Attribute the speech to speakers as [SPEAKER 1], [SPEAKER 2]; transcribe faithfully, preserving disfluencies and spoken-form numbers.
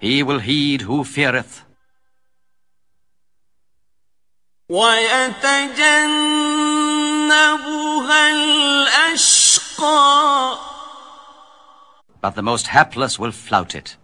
[SPEAKER 1] He will heed who feareth.
[SPEAKER 2] وَيَتَجَنَّبُهَا الْأَشْقَى.
[SPEAKER 1] But the most hapless will flout it.